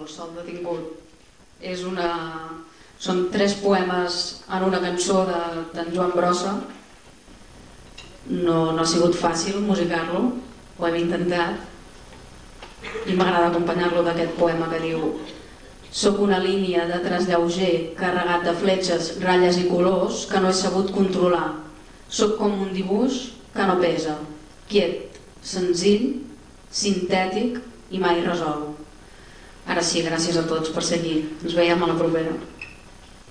Sol detingut. Són 3 poemes en una cançó d'en Joan Brossa. No ha sigut fàcil musicar-lo, ho hem intentat, i m'agrada acompanyar-lo d'aquest poema que diu: soc una línia de traç lleuger carregat de fletxes, ratlles i colors que no he sabut controlar. Soc com un dibuix que no pesa, quiet, senzill, sintètic i mai resol. Ara sí, gràcies a tots per ser aquí. Ens veiem a la propera.